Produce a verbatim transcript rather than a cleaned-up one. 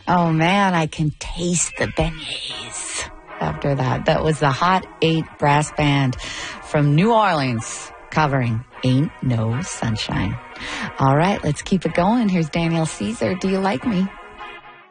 Oh, man, I can taste the beignets after that. That was the Hot Eight Brass Band from New Orleans covering Ain't No Sunshine. All right, let's keep it going. Here's Daniel Caesar. Do you like me?